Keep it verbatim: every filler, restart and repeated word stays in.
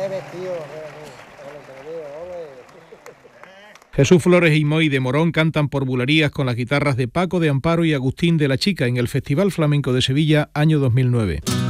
Jesús Flores y Moy de Morón cantan por bulerías con las guitarras de Paco de Amparo y Agustín de la Chica en el Festival Flamenco de Sevilla, año dos mil nueve.